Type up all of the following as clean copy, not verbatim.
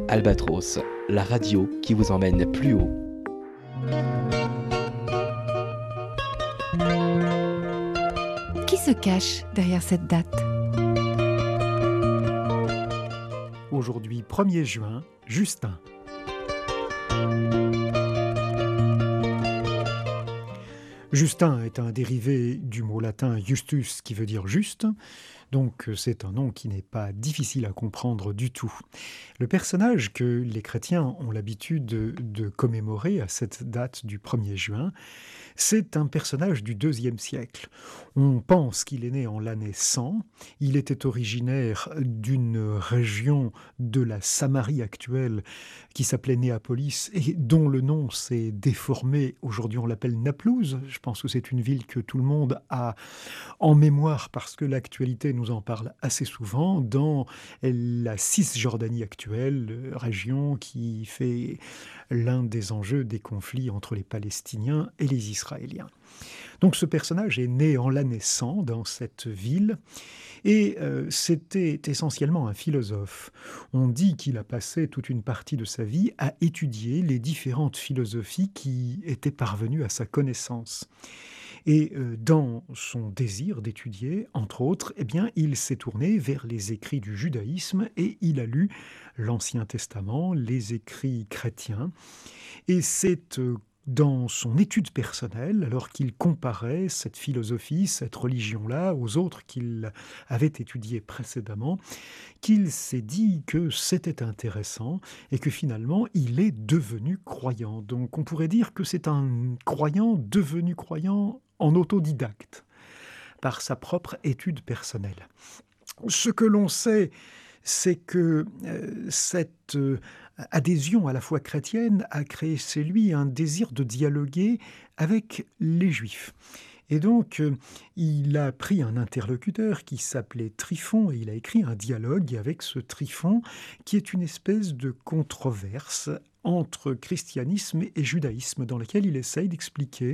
Albatros, la radio qui vous emmène plus haut. Qui se cache derrière cette date ? Aujourd'hui, 1er juin, Justin. Justin est un dérivé du mot latin justus qui veut dire juste, donc c'est un nom qui n'est pas difficile à comprendre du tout. Le personnage que les chrétiens ont l'habitude de commémorer à cette date du 1er juin, c'est un personnage du IIe siècle. On pense qu'il est né en l'année 100, il était originaire d'une région de la Samarie actuelle qui s'appelait Néapolis et dont le nom s'est déformé, aujourd'hui on l'appelle Naplouse. Je pense que c'est une ville que tout le monde a en mémoire parce que l'actualité nous en parle assez souvent, dans la Cisjordanie actuelle, région qui fait l'un des enjeux des conflits entre les Palestiniens et les Israéliens. Donc ce personnage est né en l'année 100 dans cette ville et c'était essentiellement un philosophe. On dit qu'il a passé toute une partie de sa vie à étudier les différentes philosophies qui étaient parvenues à sa connaissance. Et dans son désir d'étudier, entre autres, eh bien, il s'est tourné vers les écrits du judaïsme et il a lu l'Ancien Testament, les écrits chrétiens. Et c'est dans son étude personnelle, alors qu'il comparait cette philosophie, cette religion-là, aux autres qu'il avait étudiées précédemment, qu'il s'est dit que c'était intéressant et que finalement, il est devenu croyant. Donc on pourrait dire que c'est un croyant devenu croyant en autodidacte, par sa propre étude personnelle. Ce que l'on sait, c'est que cette adhésion à la foi chrétienne a créé chez lui un désir de dialoguer avec les Juifs. Et donc, il a pris un interlocuteur qui s'appelait Tryphon et il a écrit un dialogue avec ce Tryphon qui est une espèce de controverse entre christianisme et judaïsme dans lequel il essaye d'expliquer,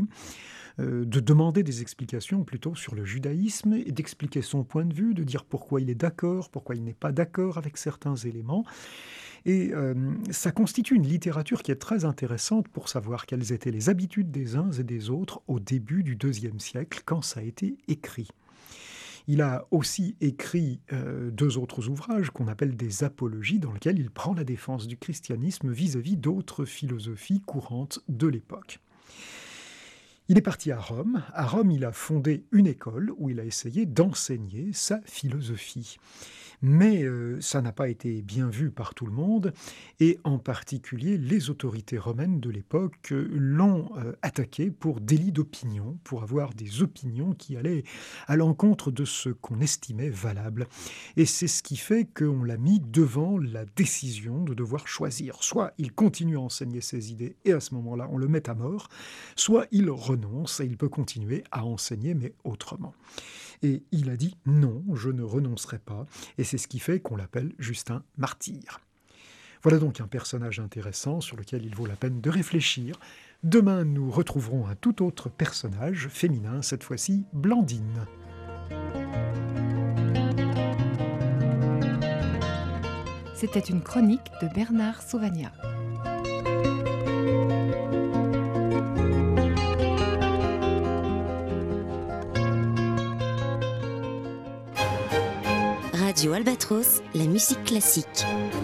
de demander des explications plutôt sur le judaïsme et d'expliquer son point de vue, de dire pourquoi il est d'accord, pourquoi il n'est pas d'accord avec certains éléments. Et ça constitue une littérature qui est très intéressante pour savoir quelles étaient les habitudes des uns et des autres au début du IIe siècle, quand ça a été écrit. Il a aussi écrit 2 autres ouvrages qu'on appelle des apologies, dans lesquels il prend la défense du christianisme vis-à-vis d'autres philosophies courantes de l'époque. Il est parti à Rome. À Rome, il a fondé une école où il a essayé d'enseigner sa philosophie. Mais ça n'a pas été bien vu par tout le monde, et en particulier les autorités romaines de l'époque l'ont attaqué pour délit d'opinion, pour avoir des opinions qui allaient à l'encontre de ce qu'on estimait valable. Et c'est ce qui fait qu'on l'a mis devant la décision de devoir choisir. Soit il continue à enseigner ses idées, et à ce moment-là, on le met à mort, soit il renonce et il peut continuer à enseigner, mais autrement. Et il a dit « Non, je ne renoncerai pas ». Et c'est ce qui fait qu'on l'appelle Justin Martyr. Voilà donc un personnage intéressant sur lequel il vaut la peine de réfléchir. Demain, nous retrouverons un tout autre personnage féminin, cette fois-ci Blandine. C'était une chronique de Bernard Sauvagnat. Radio Albatros, la musique classique.